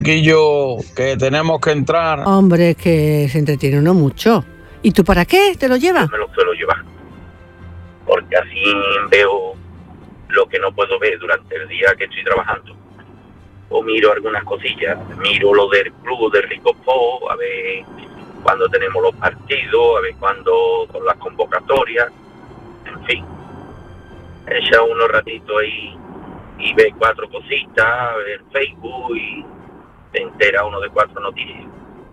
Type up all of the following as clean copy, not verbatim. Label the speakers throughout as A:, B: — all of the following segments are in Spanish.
A: Guillo, que tenemos que entrar.
B: Hombre, es que se entretiene uno mucho. ¿Y tú para qué te lo llevas?
C: Yo me lo suelo llevar, porque así veo lo que no puedo ver durante el día que estoy trabajando. O miro algunas cosillas, miro lo del club de Ricopó, a ver cuándo tenemos los partidos, a ver cuándo con las convocatorias, en fin. Echa unos ratitos ahí y ve 4 cositas, ve Facebook y se entera uno de 4 noticias.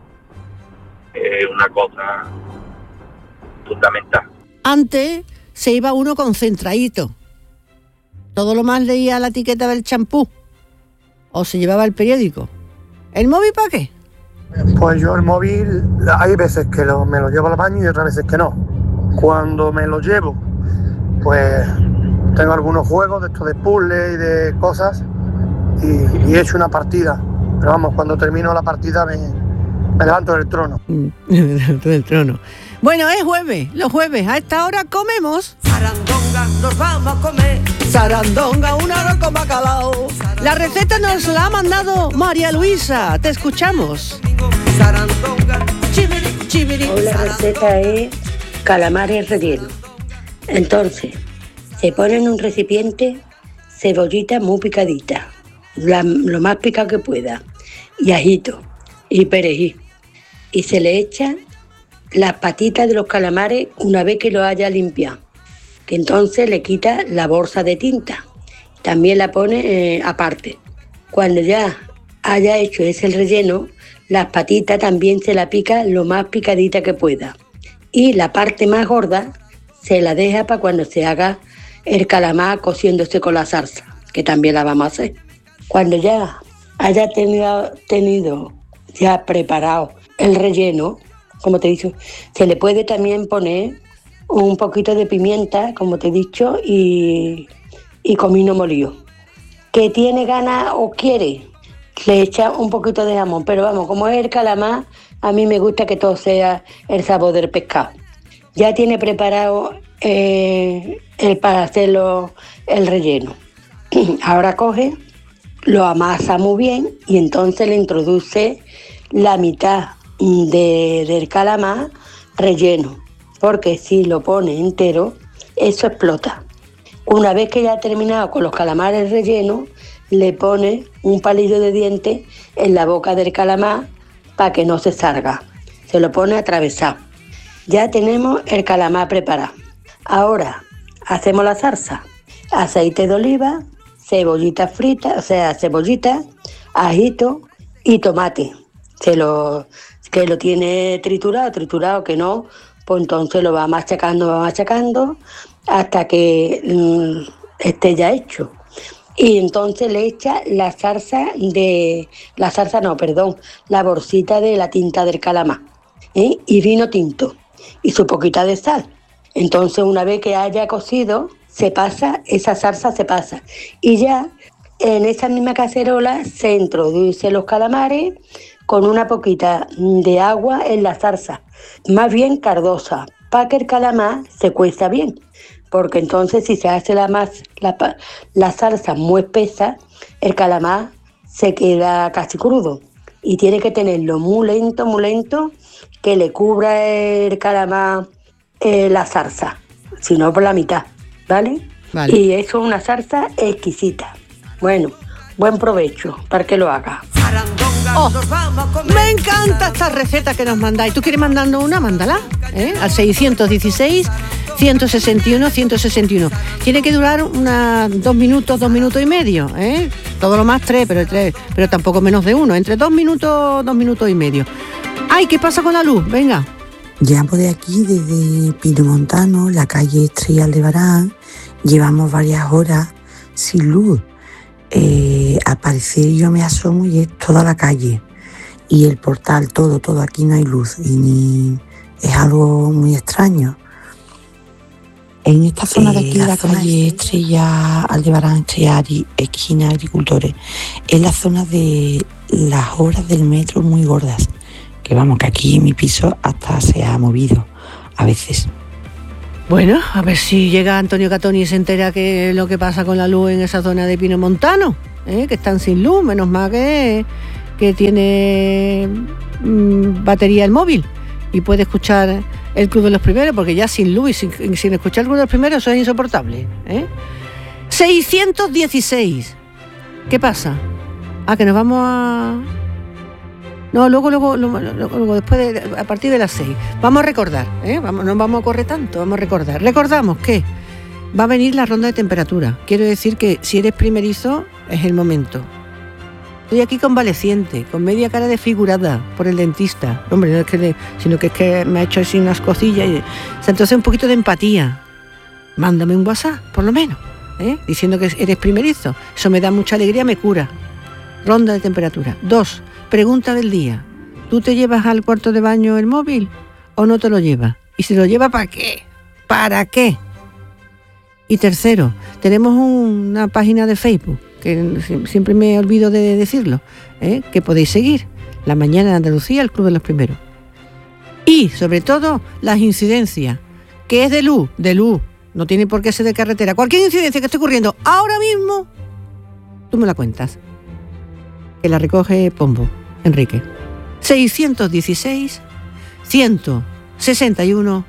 C: Es una cosa fundamental.
B: Antes se iba uno concentradito. Todo lo más leía la etiqueta del champú. O se llevaba el periódico. ¿El móvil para qué?
D: Pues yo el móvil, hay veces que me lo llevo al baño y otras veces que no. Cuando me lo llevo, pues tengo algunos juegos de estos de puzzle y de cosas y he hecho una partida. Pero vamos, cuando termino la partida me levanto del trono.
B: Del trono. Bueno, es jueves. Los jueves a esta hora comemos.
E: Sarandonga, nos vamos a comer.
B: Sarandonga, un arroz con bacalao. La receta nos la ha mandado María Luisa. Te escuchamos.
E: Sarandonga, chiviri, chiviri.
F: Hoy la receta es calamares rellenos. Entonces, se pone en un recipiente cebollita muy picadita, lo más picado que pueda, y ajito, y perejil. Y se le echa las patitas de los calamares una vez que lo haya limpiado, que entonces le quita la bolsa de tinta. También la pone aparte. Cuando ya haya hecho ese relleno, las patitas también se la pica lo más picadita que pueda. Y la parte más gorda se la deja para cuando se haga el calamar cociéndose con la salsa, que también la vamos a hacer. Cuando ya haya tenido ya preparado el relleno, como te he dicho, se le puede también poner un poquito de pimienta, como te he dicho, y comino molido. Que tiene ganas o quiere, le echa un poquito de jamón, pero vamos, como es el calamar, a mí me gusta que todo sea el sabor del pescado. Ya tiene preparado para hacerlo el relleno. Ahora coge, lo amasa muy bien y entonces le introduce la mitad del calamar relleno, porque si lo pone entero, eso explota. Una vez que ya ha terminado con los calamares rellenos, le pone un palillo de diente en la boca del calamar para que no se salga. Se lo pone atravesado. Ya tenemos el calamar preparado. Ahora hacemos la salsa. Aceite de oliva, cebollita frita, o sea, cebollita, ajito y tomate. Que lo tiene triturado que no, pues entonces lo va machacando hasta que esté ya hecho. Y entonces le echa la bolsita de la tinta del calamar, y vino tinto y su poquita de sal. Entonces una vez que haya cocido, esa salsa se pasa. Y ya en esa misma cacerola se introduce los calamares con una poquita de agua en la salsa, más bien cardosa, para que el calamar se cueza bien. Porque entonces si se hace la salsa muy espesa, el calamar se queda casi crudo. Y tiene que tenerlo muy lento, que le cubra el calamar la salsa, si no por la mitad, ¿vale? Y eso es una salsa exquisita. Bueno, buen provecho para que lo haga.
B: Oh, me encanta esta receta que nos mandáis. ¿Tú quieres mandarnos una? Mándala, al 616-161-161. Tiene que durar 2 minutos, 2 minutos y medio, todo lo más 3, pero tampoco menos de 1, entre 2 minutos, 2 minutos y medio. Ay, ¿qué pasa con la luz? Venga.
G: Llamo de aquí, desde Pinomontano, la calle Estrella Aldebarán. Llevamos varias horas sin luz. Al parecer yo me asomo y es toda la calle y el portal, todo, aquí no hay luz es algo muy extraño. En esta zona de aquí, la calle Estrella Aldebarán, esquina Agricultores, es la zona de las horas del metro muy gordas, que vamos, que aquí en mi piso hasta se ha movido a veces.
B: Bueno, a ver si llega Antonio Catoni y se entera que lo que pasa con la luz en esa zona de Pinomontano, que están sin luz, menos mal que que tiene batería el móvil y puede escuchar el Club de los Primeros, porque ya sin luz y sin escuchar el Club de los Primeros eso es insoportable, ¿eh? 616. ¿Qué pasa? Que nos vamos a... No, luego después, a partir de las 6. Vamos a recordar, no vamos a correr tanto, vamos a recordar. Recordamos que va a venir la ronda de temperatura. Quiero decir que si eres primerizo, es el momento. Estoy aquí convaleciente, con media cara desfigurada por el dentista. Hombre, no es que sino que es que me ha hecho así unas cosillas. Entonces un poquito de empatía. Mándame un WhatsApp, por lo menos, diciendo que eres primerizo. Eso me da mucha alegría, me cura. Ronda de temperatura. 2. Pregunta del día. ¿Tú te llevas al cuarto de baño el móvil o no te lo llevas? Y si lo llevas, ¿para qué? ¿Para qué? Y tercero, tenemos una página de Facebook, que siempre me olvido de decirlo, que podéis seguir. La Mañana de Andalucía, el Club de los Primeros. Y, sobre todo, las incidencias, que es de luz, no tiene por qué ser de carretera. Cualquier incidencia que esté ocurriendo ahora mismo, tú me la cuentas. Que la recoge Pombo, Enrique. 616 161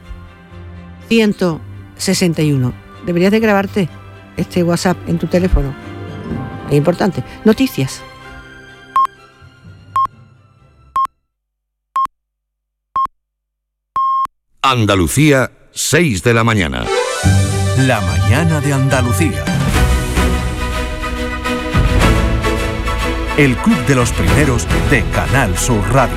B: 161. Deberías de grabarte este WhatsApp en tu teléfono. Es importante. Noticias.
H: Andalucía, 6 de la mañana.
I: La mañana de Andalucía. El Club de los Primeros de Canal Sur Radio.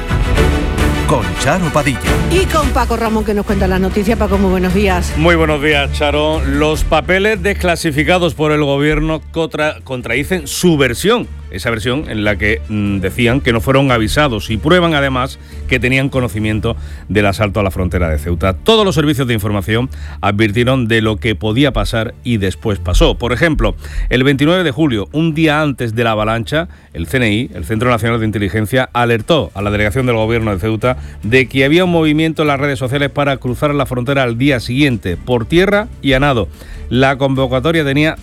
I: Con Charo Padilla.
B: Y con Paco Ramón, que nos cuenta las noticias. Paco, muy buenos días.
J: Muy buenos días, Charo. Los papeles desclasificados por el gobierno contradicen su versión. Esa versión en la que decían que no fueron avisados y prueban además que tenían conocimiento del asalto a la frontera de Ceuta. Todos los servicios de información advirtieron de lo que podía pasar y después pasó. Por ejemplo, el 29 de julio, un día antes de la avalancha, el CNI, el Centro Nacional de Inteligencia, alertó a la delegación del gobierno de Ceuta de que había un movimiento en las redes sociales para cruzar la frontera al día siguiente, por tierra y a nado. La convocatoria tenía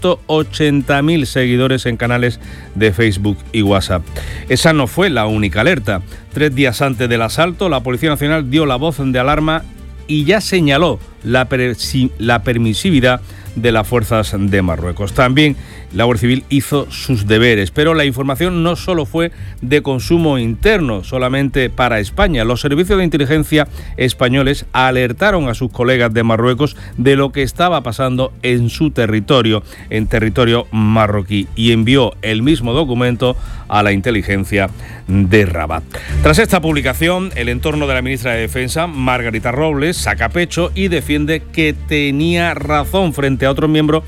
J: 180.000 seguidores en canales de Facebook y WhatsApp. Esa no fue la única alerta. 3 días antes del asalto, la Policía Nacional dio la voz de alarma y ya señaló la permisividad de las fuerzas de Marruecos. También la Guardia Civil hizo sus deberes, pero la información no solo fue de consumo interno, solamente para España. Los servicios de inteligencia españoles alertaron a sus colegas de Marruecos de lo que estaba pasando en su territorio, en territorio marroquí, y envió el mismo documento a la inteligencia de Rabat. Tras esta publicación, el entorno de la ministra de Defensa, Margarita Robles, saca pecho y defiende que tenía razón frente a otros miembros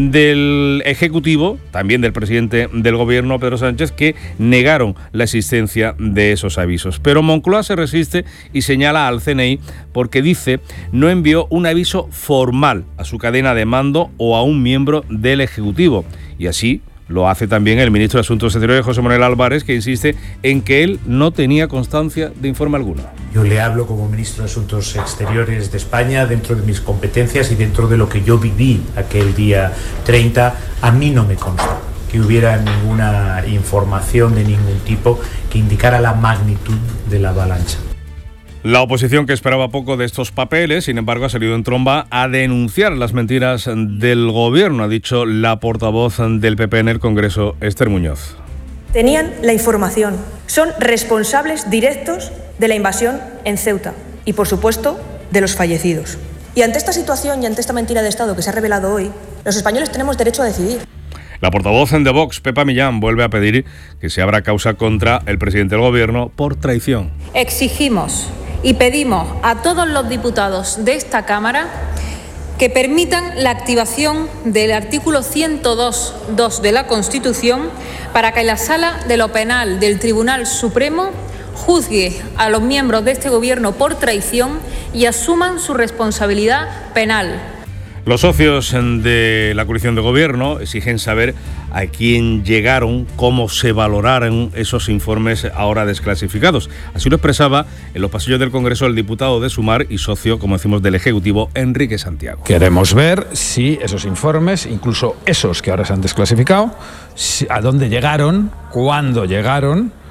J: del Ejecutivo, también del presidente del Gobierno, Pedro Sánchez, que negaron la existencia de esos avisos. Pero Moncloa se resiste y señala al CNI porque dice no envió un aviso formal a su cadena de mando o a un miembro del Ejecutivo. Y así lo hace también el ministro de Asuntos Exteriores, José Manuel Álvarez, que insiste en que él no tenía constancia de informe alguno.
K: Yo le hablo como ministro de Asuntos Exteriores de España, dentro de mis competencias y dentro de lo que yo viví aquel día 30. A mí no me consta que hubiera ninguna información de ningún tipo que indicara la magnitud de la avalancha.
J: La oposición, que esperaba poco de estos papeles, sin embargo, ha salido en tromba a denunciar las mentiras del gobierno, ha dicho la portavoz del PP en el Congreso, Esther Muñoz.
L: Tenían la información, son responsables directos de la invasión en Ceuta y, por supuesto, de los fallecidos. Y ante esta situación y ante esta mentira de Estado que se ha revelado hoy, los españoles tenemos derecho a decidir.
J: La portavoz de Vox, Pepa Millán, vuelve a pedir que se abra causa contra el presidente del gobierno por traición.
M: Exigimos y pedimos a todos los diputados de esta Cámara que permitan la activación del artículo 102.2 de la Constitución para que la Sala de lo Penal del Tribunal Supremo juzgue a los miembros de este gobierno por traición y asuman su responsabilidad penal.
J: Los socios de la coalición de gobierno exigen saber a quién llegaron, cómo se valoraron esos informes ahora desclasificados. Así lo expresaba en los pasillos del Congreso el diputado de Sumar y socio, como decimos, del Ejecutivo, Enrique Santiago.
N: Queremos ver si esos informes, incluso esos que ahora se han desclasificado, a dónde llegaron, cuándo llegaron,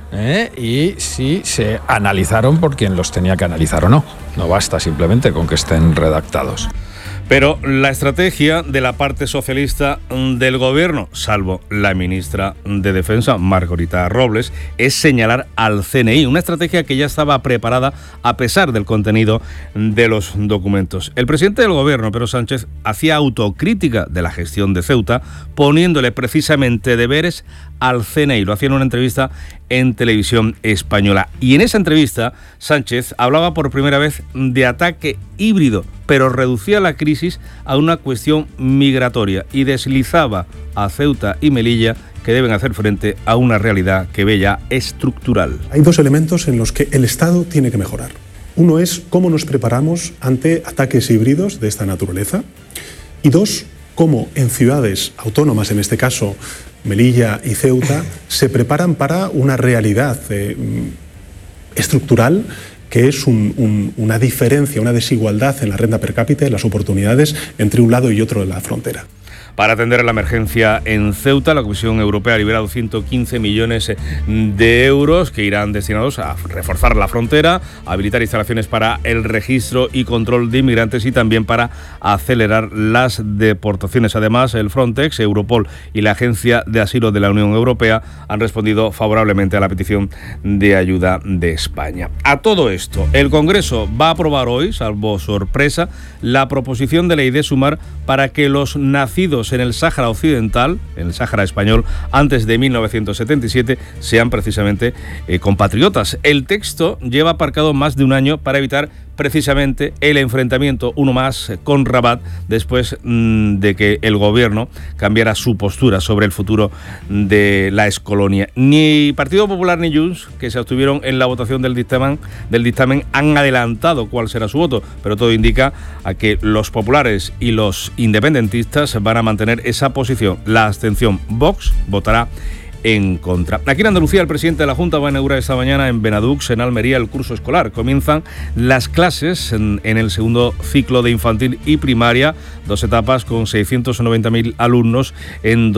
N: y si se analizaron por quien los tenía que analizar o no. No basta simplemente con que estén redactados.
J: Pero la estrategia de la parte socialista del gobierno, salvo la ministra de Defensa, Margarita Robles, es señalar al CNI, una estrategia que ya estaba preparada a pesar del contenido de los documentos. El presidente del gobierno, Pedro Sánchez, hacía autocrítica de la gestión de Ceuta, poniéndole precisamente deberes al CNI. Lo hacía en una entrevista en Televisión Española. Y en esa entrevista, Sánchez hablaba por primera vez de ataque híbrido, pero reducía la crisis a una cuestión migratoria y deslizaba a Ceuta y Melilla que deben hacer frente a una realidad que ve ya estructural.
O: Hay dos elementos en los que el Estado tiene que mejorar. Uno es cómo nos preparamos ante ataques híbridos de esta naturaleza. Y dos, cómo en ciudades autónomas, en este caso Melilla y Ceuta, se preparan para una realidad estructural que es una diferencia, una desigualdad en la renta per cápita y las oportunidades entre un lado y otro de la frontera.
J: Para atender a la emergencia en Ceuta, la Comisión Europea ha liberado 115 millones de euros que irán destinados a reforzar la frontera, a habilitar instalaciones para el registro y control de inmigrantes y también para acelerar las deportaciones. Además, el Frontex, Europol y la Agencia de Asilo de la Unión Europea han respondido favorablemente a la petición de ayuda de España. A todo esto, el Congreso va a aprobar hoy, salvo sorpresa, la proposición de ley de Sumar para que los nacidos en el Sáhara Occidental, en el Sáhara español, antes de 1977, sean precisamente compatriotas. El texto lleva aparcado más de un año para evitar precisamente el enfrentamiento, uno más, con Rabat, después de que el gobierno cambiara su postura sobre el futuro de la excolonia. Ni Partido Popular ni Junts, que se abstuvieron en la votación del dictamen, han adelantado cuál será su voto, pero todo indica a que los populares y los independentistas van a mantener esa posición. La abstención, Vox votará en contra. Aquí en Andalucía, el presidente de la Junta va a inaugurar esta mañana en Benadux, en Almería, el curso escolar. Comienzan las clases en el segundo ciclo de infantil y primaria, 2 etapas con 690.000 alumnos en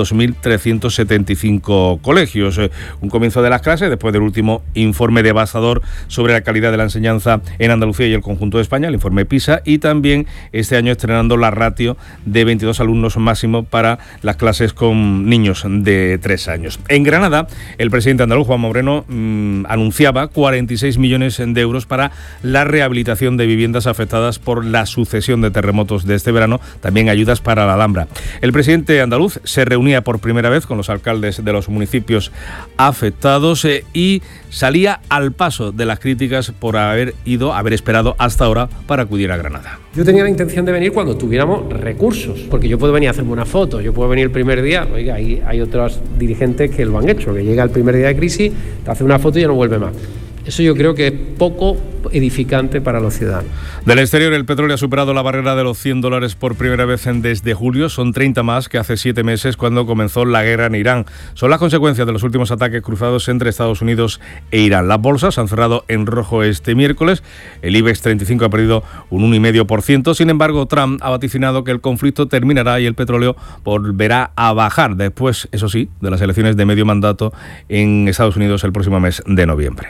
J: 2.375 colegios. Un comienzo de las clases después del último informe devastador sobre la calidad de la enseñanza en Andalucía y el conjunto de España, el informe PISA, y también este año estrenando la ratio de 22 alumnos máximo para las clases con niños de 3 años. En Granada, el presidente andaluz, Juanma Moreno, anunciaba 46 millones de euros para la rehabilitación de viviendas afectadas por la sucesión de terremotos de este verano, también ayudas para la Alhambra. El presidente andaluz se reunía por primera vez con los alcaldes de los municipios afectados y salía al paso de las críticas por haber esperado hasta ahora para acudir a Granada.
P: Yo tenía la intención de venir cuando tuviéramos recursos, porque yo puedo venir a hacerme una foto, yo puedo venir el primer día, oiga, hay otros dirigentes que lo han hecho, que llega el primer día de crisis, te hace una foto y ya no vuelve más. Eso yo creo que es poco edificante para los ciudadanos.
J: Del exterior, el petróleo ha superado la barrera de los $100 por primera vez desde julio. Son 30 más que hace 7 meses cuando comenzó la guerra en Irán. Son las consecuencias de los últimos ataques cruzados entre Estados Unidos e Irán. Las bolsas han cerrado en rojo este miércoles. El IBEX 35 ha perdido un 1,5%. Sin embargo, Trump ha vaticinado que el conflicto terminará y el petróleo volverá a bajar después, eso sí, de las elecciones de medio mandato en Estados Unidos el próximo mes de noviembre.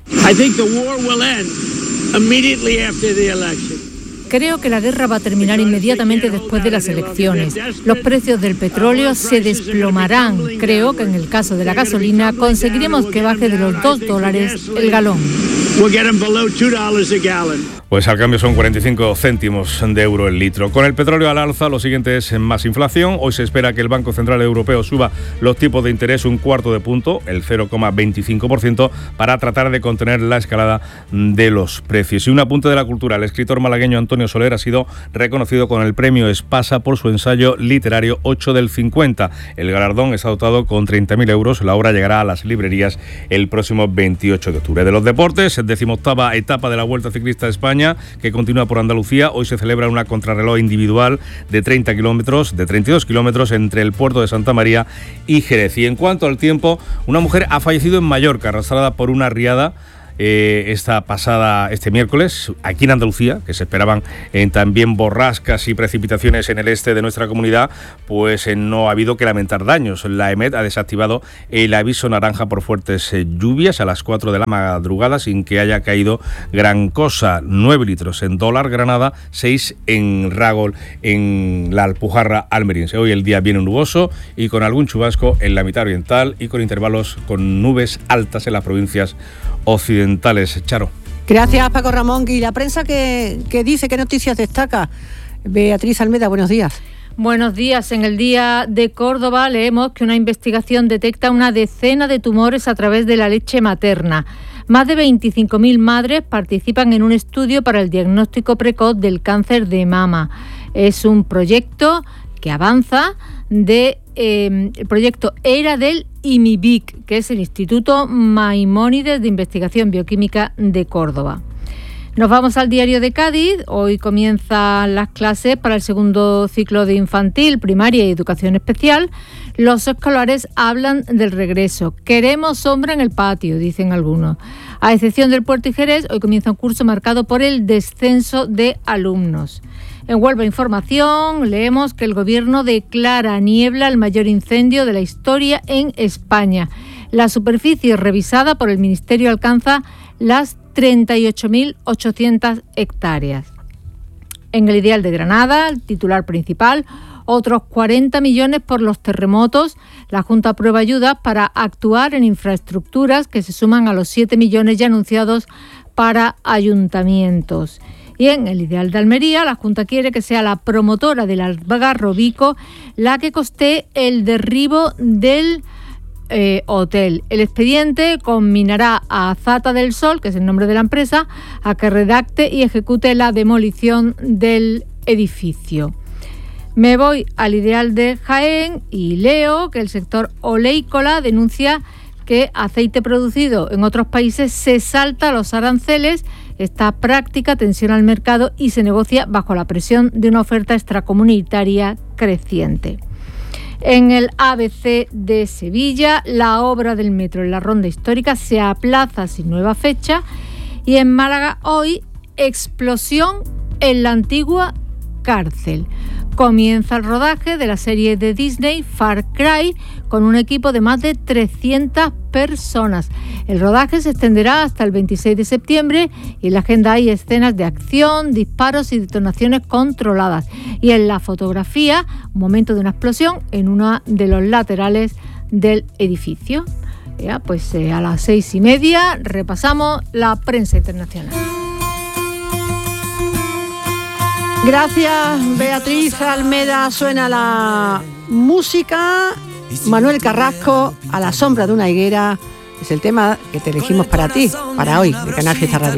M: Creo que la guerra va a terminar inmediatamente después de las elecciones. Los precios del petróleo se desplomarán. Creo que en el caso de la gasolina conseguiremos que baje de los $2 el galón.
J: Pues al cambio son 45 céntimos de euro el litro. Con el petróleo al alza, lo siguiente es más inflación. Hoy se espera que el Banco Central Europeo suba los tipos de interés un cuarto de punto, el 0,25%, para tratar de contener la escalada de los precios. Y un apunte de la cultura. El escritor malagueño Antonio Soler ha sido reconocido con el premio Espasa por su ensayo literario 8 del 50. El galardón está dotado con 30.000 euros. La obra llegará a las librerías el próximo 28 de octubre. De los deportes, 18ª etapa de la Vuelta Ciclista a España, que continúa por Andalucía. Hoy se celebra una contrarreloj individual de 32 kilómetros entre el puerto de Santa María y Jerez. Y en cuanto al tiempo, una mujer ha fallecido en Mallorca, arrastrada por una riada este miércoles, aquí en Andalucía, que se esperaban también borrascas y precipitaciones en el este de nuestra comunidad, pues no ha habido que lamentar daños. La EMET ha desactivado el aviso naranja por fuertes lluvias a las 4 de la madrugada sin que haya caído gran cosa. 9 litros en Dólar, Granada, 6 en Ragol, en la Alpujarra almeriense. Hoy el día viene nuboso y con algún chubasco en la mitad oriental y con intervalos con nubes altas en las provincias occidentales. Charo.
B: Gracias, Paco Ramón. Y la prensa que dice, ¿qué noticias destaca? Beatriz Almeda, buenos días.
M: Buenos días. En el Día de Córdoba leemos que una investigación detecta una decena de tumores a través de la leche materna. Más de 25.000 madres participan en un estudio para el diagnóstico precoz del cáncer de mama. Es un proyecto que avanza el proyecto ERA del IMIBIC, que es el Instituto Maimónides de Investigación Bioquímica de Córdoba. Nos vamos al Diario de Cádiz. Hoy comienzan las clases para el segundo ciclo de infantil, primaria y educación especial. Los escolares hablan del regreso. Queremos sombra en el patio, dicen algunos. A excepción del Puerto y Jerez, hoy comienza un curso marcado por el descenso de alumnos. En Huelva Información leemos que el Gobierno declara niebla el mayor incendio de la historia en España. La superficie revisada por el Ministerio alcanza las 38.800 hectáreas. En el Ideal de Granada, el titular principal, otros 40 millones por los terremotos. La Junta aprueba ayudas para actuar en infraestructuras que se suman a los 7 millones ya anunciados para ayuntamientos. Y en el Ideal de Almería, la Junta quiere que sea la promotora del Algarrobico la que costee el derribo del hotel. El expediente conminará a Zata del Sol, que es el nombre de la empresa, a que redacte y ejecute la demolición del edificio. Me voy al Ideal de Jaén y leo que el sector oleícola denuncia que aceite producido en otros países se salta los aranceles. Esta práctica tensiona el mercado y se negocia bajo la presión de una oferta extracomunitaria creciente. En el ABC de Sevilla, la obra del metro en la Ronda Histórica se aplaza sin nueva fecha. Y en Málaga hoy, explosión en la antigua cárcel. Comienza el rodaje de la serie de Disney Far Cry con un equipo de más de 300 personas. El rodaje se extenderá hasta el 26 de septiembre y en la agenda hay escenas de acción, disparos y detonaciones controladas. Y en la fotografía, un momento de una explosión en uno de los laterales del edificio. Ya, pues a las 6:30 repasamos la prensa internacional.
B: Gracias, Beatriz Almeda. Suena la música. Manuel Carrasco, A la sombra de una higuera. Es el tema que te elegimos para ti, para hoy, de Canal Fiesta Radio.